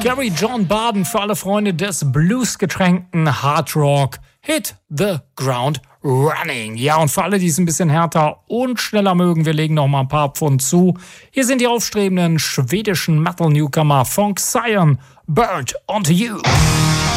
Jerry John Barden für alle Freunde des bluesgetränkten Hard Rock. Hit the ground running. Ja, und für alle, die es ein bisschen härter und schneller mögen, wir legen noch mal ein paar Pfund zu. Hier sind die aufstrebenden schwedischen Metal-Newcomer Funk Sion, Bird Onto You.